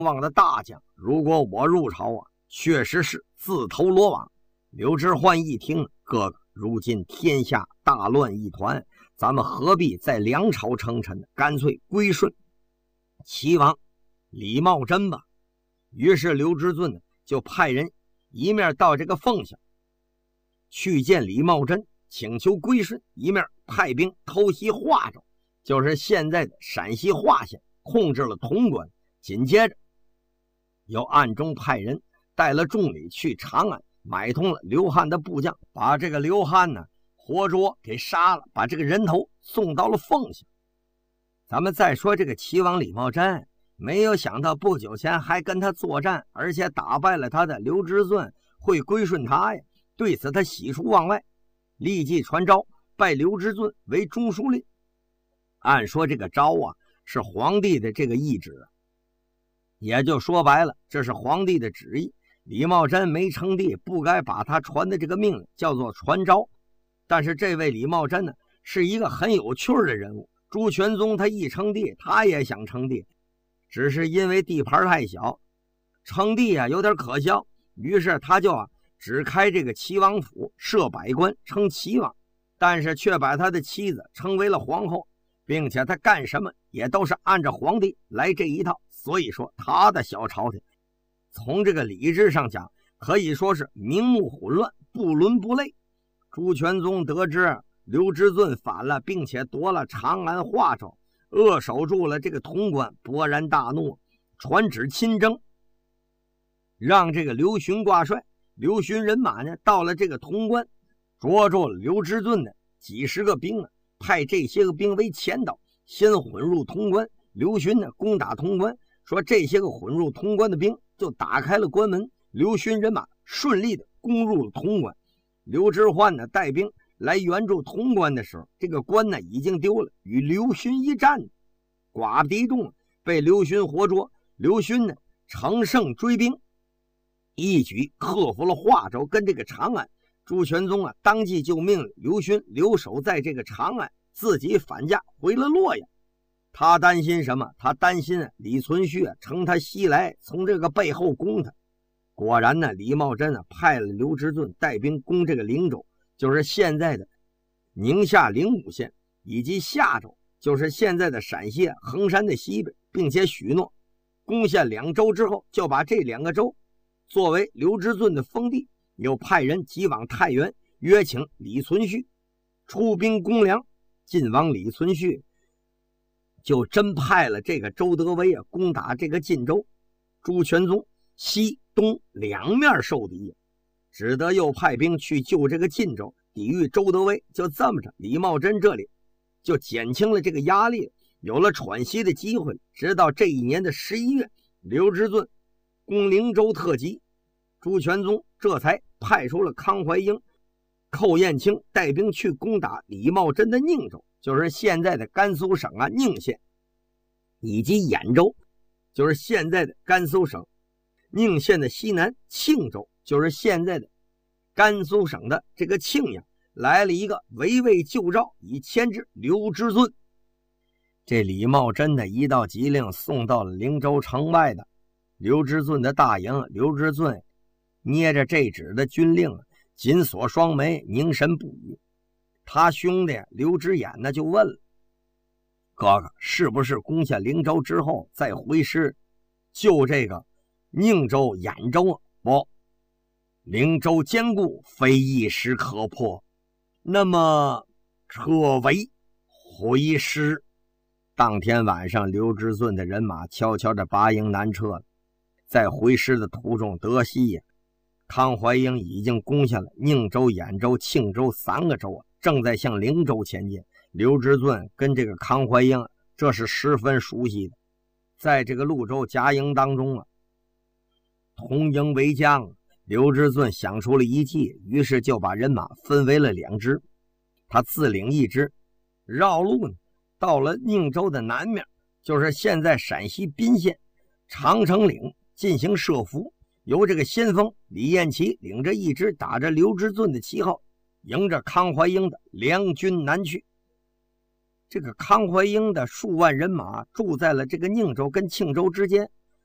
望的大将，如果我入朝啊，确实是自投罗网。刘知焕一听，哥哥，如今天下大乱一团，咱们何必在梁朝称臣呢？干脆归顺齐王李茂贞吧。于是刘知俊呢，就派人一面到这个凤翔去见李茂贞，请求归顺，一面派兵偷袭华州，就是现在的陕西华县，控制了潼关。紧接着又暗中派人带了重礼去长安，买通了刘汉的部将，把这个刘汉呢活捉给杀了，把这个人头送到了凤翔。咱们再说这个齐王李茂贞，没有想到不久前还跟他作战，而且打败了他的刘知俊会归顺他呀。对此他喜出望外，立即传诏拜刘知俊为中书令。按说这个诏啊是皇帝的这个懿旨，也就说白了，这是皇帝的旨意。李茂贞没称帝，不该把他传的这个命令叫做传诏。但是这位李茂贞呢，是一个很有趣的人物。朱全宗他一称帝，他也想称帝，只是因为地盘太小，称帝啊有点可笑，于是他就只开这个齐王府，设百官，称齐王，但是却把他的妻子称为了皇后，并且他干什么也都是按照皇帝来这一套。所以说他的小朝廷从这个理智上讲，可以说是名目混乱，不伦不类。朱全宗得知刘知俊反了，并且夺了长安、华州，扼守住了这个潼关，勃然大怒，传旨亲征，让这个刘询挂帅。刘询人马呢到了这个潼关，捉住了刘知俊的几十个兵派这些个兵为前导，先混入潼关。刘询呢攻打潼关，说这些个混入潼关的兵就打开了关门，刘询人马顺利的攻入了潼关。刘知焕呢带兵来援助潼关的时候，这个关呢已经丢了，与刘询一战，寡不敌众，被刘询活捉。刘询呢乘胜追兵，一举克服了华州跟这个长安。朱全宗当即就命令刘询留守在这个长安，自己返驾回了洛阳。他担心什么？他担心李存勖乘他西来，从这个背后攻他。果然呢，李茂贞派了刘知俊带兵攻这个灵州，就是现在的宁夏灵武县，以及夏州，就是现在的陕西衡山的西边，并且许诺攻下2州之后，就把这2个州作为刘知俊的封地。又派人急往太原，约请李存勖出兵攻梁。晋王李存勖就真派了这个周德威攻打这个晋州。朱全宗西东两面受敌，只得又派兵去救这个晋州，抵御周德威。就这么着，李茂贞这里就减轻了这个压力，有了喘息的机会。直到这一年的11月，刘知俊攻灵州特急，朱全宗这才派出了康怀英、寇彦卿带兵去攻打李茂贞的宁州，就是现在的甘肃省宁县，以及兖州，就是现在的甘肃省宁县的西南庆州，就是现在的甘肃省的这个庆阳，来了一个围魏救赵，以牵制刘知俊。这李茂贞的一道急令送到了灵州城外的刘知俊的大营。刘知俊捏着这纸的军令，紧锁双眉，凝神不语。他兄弟刘知远呢就问了：哥哥，是不是攻下灵州之后再回师救这个宁州、兖州？不，灵州坚固，非一时可破，那么可为回师。当天晚上，刘知俊的人马悄悄地拔营南撤了。在回师的途中，德西康怀英已经攻下了宁州、兖州、庆州3个州，正在向灵州前进。刘知俊跟这个康怀英这是十分熟悉的，在这个潞州夹营当中同营为将。刘知俊想出了一计，于是就把人马分为了2支，他自领一支，绕路到了宁州的南面，就是现在陕西宾县长城岭进行设伏。由这个先锋李彦齐领着一支打着刘知俊的旗号，迎着康怀英的两军南去。这个康怀英的数万人马住在了这个宁州跟庆州之间，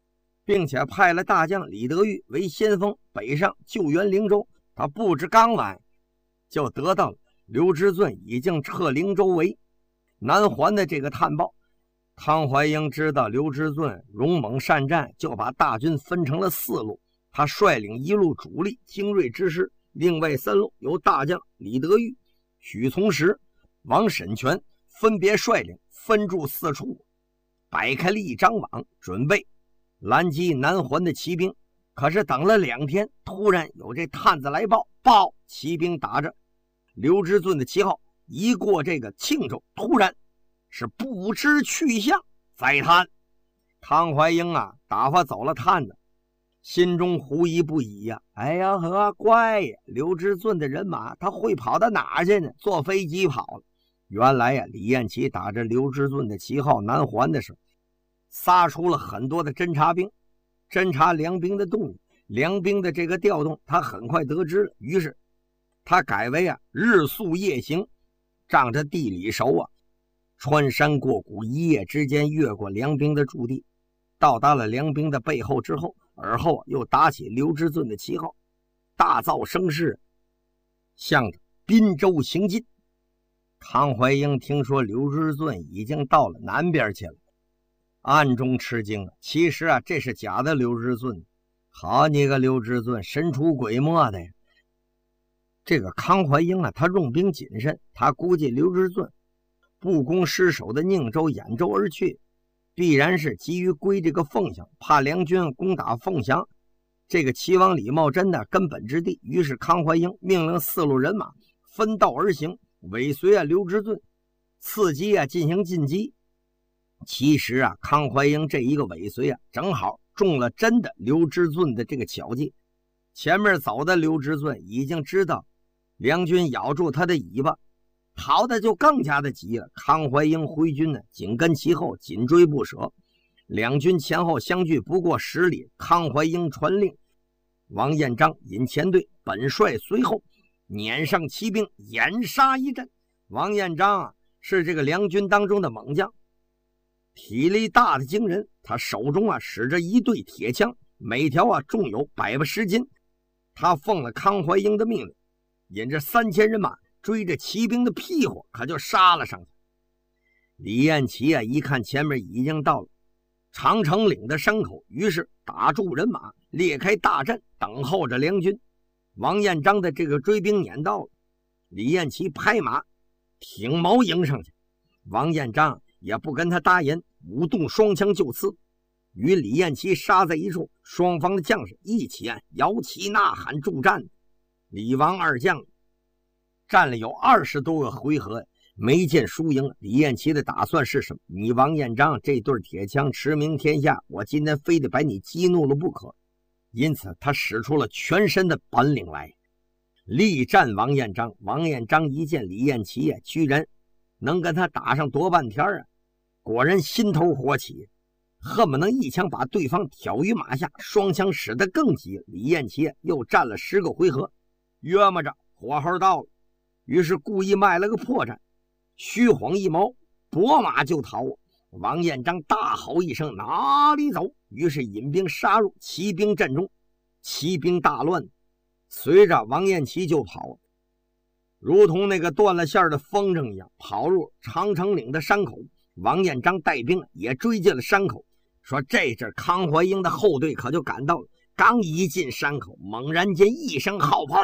并且派了大将李德裕为先锋北上救援灵州。他不知刚完，就得到了刘知俊已经撤灵州为南还的这个探报。汤怀英知道刘知俊勇猛善战，就把大军分成了4路。他率领1路主力精锐之师，另外3路由大将李德裕、许从实、王审权分别率领，分驻4处，摆开了一张网，准备拦击南还的骑兵。可是等了2天，突然有这探子来报，骑兵打着刘知俊的旗号一过这个庆州，突然是不知去向，再探。汤怀英打发走了探子，心中狐疑不已呀。哎呀呵，怪呀，刘知俊的人马他会跑到哪去呢？坐飞机跑了。原来李彦齐打着刘知俊的旗号南还的时候，撒出了很多的侦察兵，侦察梁兵的动静，梁兵的这个调动他很快得知了。于是他改为日宿夜行，仗着地理熟穿山过谷，一夜之间越过梁兵的驻地，到达了梁兵的背后之后，而后又打起刘知俊的旗号，大噪声势，向着滨州行进。汤怀英听说刘知俊已经到了南边去了，暗中吃惊。其实这是假的刘知俊。好你个刘知俊，神出鬼没的呀！这个康怀英他用兵谨慎，他估计刘知俊不攻失守的宁州、兖州而去，必然是急于归这个凤翔，怕梁军攻打凤翔这个齐王李茂贞的根本之地。于是康怀英命令4路人马分道而行，尾随刘知俊，伺机进行进击。其实康怀英这一个尾随正好中了真的刘知俊的这个巧计。前面走的刘知俊已经知道梁军咬住他的尾巴，逃的就更加的急了。康怀英回军紧跟其后，紧追不舍。两军前后相距不过10里。康怀英传令，王彦章引前队，本帅随后，撵上骑兵，掩杀一阵。王彦章是这个梁军当中的猛将，体力大的惊人。他手中使着一对铁枪，每条重有110斤。他奉了康怀英的命令，引着3000人马追着骑兵的屁股，可就杀了上去。李彦齐一看前面已经到了长城岭的山口，于是打住人马，列开大阵，等候着梁军。王彦章的这个追兵撵到了，李彦齐拍马挺矛迎上去。王彦章也不跟他搭言，舞动双枪就刺，与李彦齐杀在一处。双方的将士一起摇旗呐喊助战。李王二将战了有20多个回合，没见输赢。李彦齐的打算是什么？你王彦章这对铁枪驰名天下，我今天非得把你激怒了不可。因此他使出了全身的本领来力战王彦章。王彦章一见李彦齐居然能跟他打上多半天果然心头火起，恨不能一枪把对方挑于马下。双枪使得更急，李彦齐又战了10个回合，约摸着火候到了，于是故意卖了个破绽，虚晃一矛，拨马就逃。王彦章大吼一声，哪里走？于是引兵杀入骑兵阵中，骑兵大乱，随着王彦齐就跑，如同那个断了线的风筝一样，跑入长城岭的山口。王彦章带兵也追进了山口。说这阵康怀英的后队可就赶到了，刚一进山口，猛然间一声号炮，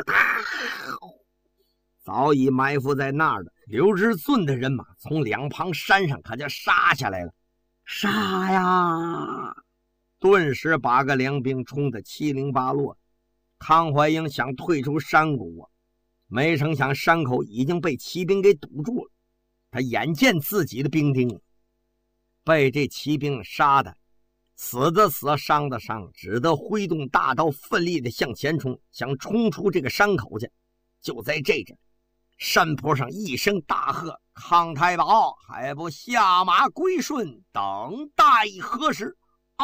早已埋伏在那儿的刘知俊的人马从两旁山上可就杀下来了。杀呀！顿时8个梁兵冲得七零八落。康怀英想退出山谷没成想山口已经被骑兵给堵住了。他眼见自己的兵丁被这骑兵杀的死的死，伤的伤，只得挥动大刀，奋力的向前冲，想冲出这个山口去。就在这阵，山坡上一声大喝：“康太保，还不下马归顺，等待何时？”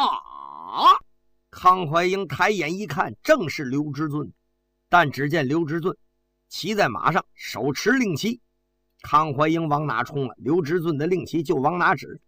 康怀英抬眼一看，正是刘知俊。但只见刘知俊骑在马上，手持令旗。康怀英往哪冲了，刘知俊的令旗就往哪指。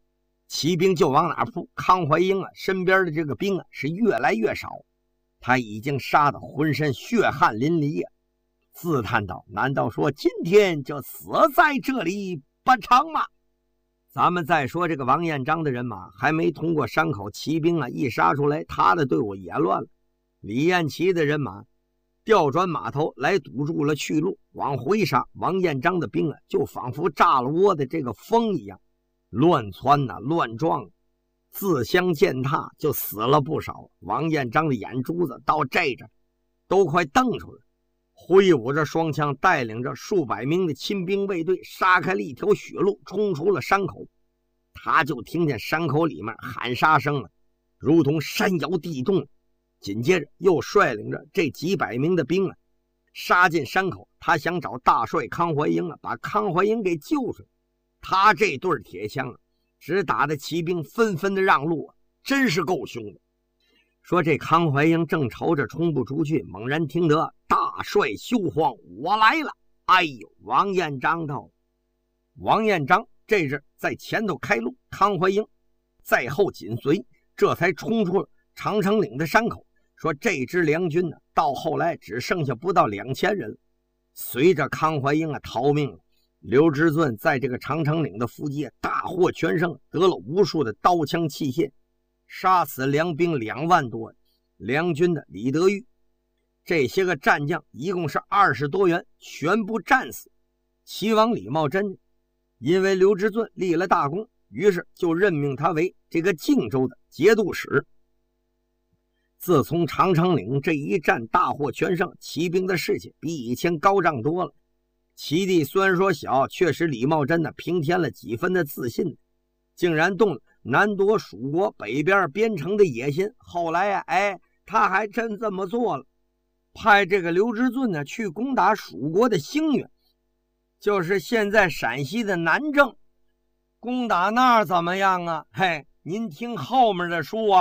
骑兵就往哪扑。康怀英身边的这个兵是越来越少，他已经杀得浑身血汗淋漓自叹道：难道说今天就死在这里不成吗？咱们再说这个王彦章的人马还没通过山口，骑兵一杀出来，他的队伍也乱了。李彦齐的人马调转马头来堵住了去路，往回杀。王彦章的兵就仿佛炸了窝的这个风一样，乱窜乱撞，自相践踏，就死了不少。王彦章的眼珠子到这着都快瞪出来，挥舞着双枪，带领着数百名的亲兵卫队杀开了一条血路，冲出了山口。他就听见山口里面喊杀声如同山摇地动。紧接着又率领着这几百名的兵杀进山口，他想找大帅康怀英把康怀英给救出来。他这对铁枪只打得骑兵纷纷的让路真是够凶的。说这康怀英正朝着冲不出去，猛然听得大帅休慌，我来了。哎呦，王彦章到了。王彦章这是在前头开路，康怀英在后紧随，这才冲出了长城岭的山口。说这支梁军到后来只剩下不到2000人了。随着康怀英逃命了，刘知俊在这个长城岭的附近大获全胜，得了无数的刀枪器械，杀死梁兵2万多。梁军的李德裕这些个战将一共是20多员，全部战死。齐王李茂贞因为刘知俊立了大功，于是就任命他为这个荆州的节度使。自从长城岭这一战大获全胜，骑兵的士气比以前高涨多了。齐地虽然说小，却使李茂贞平添了几分的自信，竟然动了南夺蜀国北边边城的野心。后来他还真这么做了，派这个刘知俊去攻打蜀国的兴元，就是现在陕西的南郑。攻打那儿怎么样啊？您听后面的书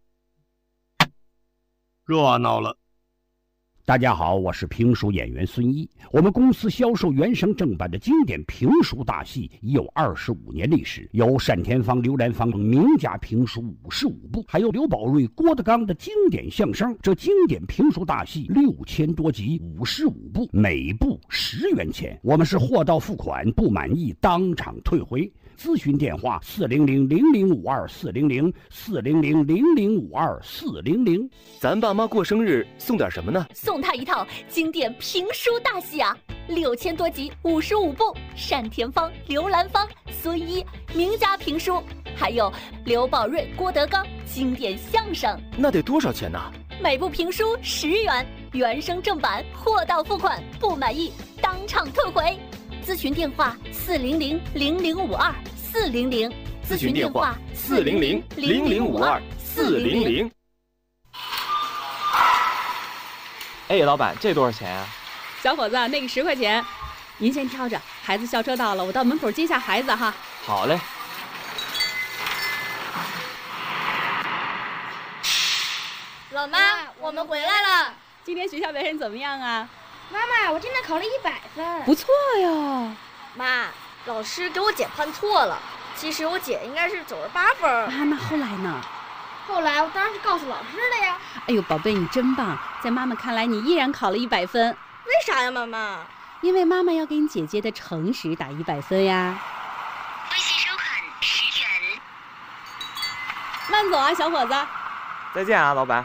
热闹了。 大家好，我是评书演员孙一。我们公司销售原声正版的经典评书大戏已有25年历史，有单田芳、刘兰芳等名家评书55部，还有刘宝瑞、郭德纲的经典相声。这经典评书大戏6000多集，55部，每部10元钱。我们是货到付款，不满意当场退回。咨询电话400-0052-400，400-0052-400。 咱爸妈过生日送点什么呢？ 送他一套经典评书大戏6000多集，55部，单田芳、刘兰芳、孙一名家评书，还有刘宝瑞、郭德纲经典相声。 那得多少钱呢？ 每部评书10元，原声正版，货到付款，不满意当场退回。咨询电话400-0052-400， 咨询电话400-0052-400。老板，这多少钱啊？ 小伙子，那个10块钱，您先挑着。孩子校车到了，我到门口接下孩子哈。 好嘞。 老妈，我们回来了。 今天学校表现怎么样啊？ 妈妈，我真的考了100分， 不错哟。 妈，老师给我姐判错了，其实我姐应该是98分。 那后来呢？ 后来我当然是告诉老师了呀。 哎呦，宝贝，你真棒！在妈妈看来，你依然考了100分。 为啥呀，妈妈？ 因为妈妈要给你姐姐的诚实打100分呀。 微信收款10元。 慢走啊，小伙子。 再见啊，老板。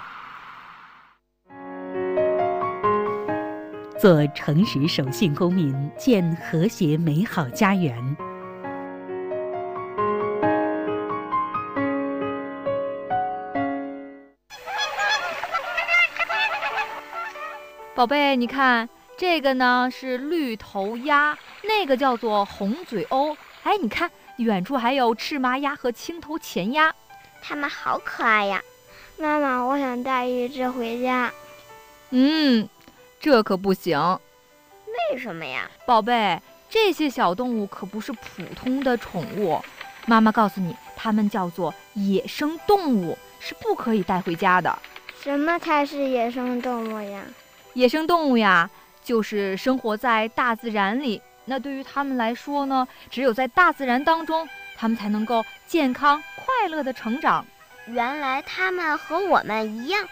做诚实守信公民，建和谐美好家园。 宝贝，你看这个呢是绿头鸭，那个叫做红嘴鸥。你看远处还有赤麻鸭和青头前鸭， 它们好可爱呀！妈妈，我想带一只回家。 这可不行。 为什么呀？ 宝贝，这些小动物可不是普通的宠物，妈妈告诉你，它们叫做野生动物，是不可以带回家的。 什么才是野生动物呀？ 野生动物呀，就是生活在大自然里。那对于它们来说呢，只有在大自然当中，它们才能够健康乐的成长。 原来他们和我们一样，